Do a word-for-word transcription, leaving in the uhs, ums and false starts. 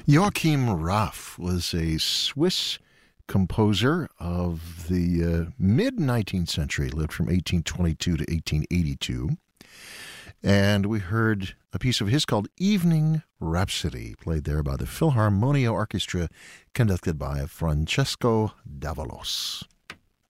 Joachim Raff was a Swiss composer of the uh, mid-nineteenth century, lived from eighteen twenty-two to eighteen eighty-two. And we heard a piece of his called Evening Rhapsody, played there by the Philharmonia Orchestra, conducted by Francesco Davalos.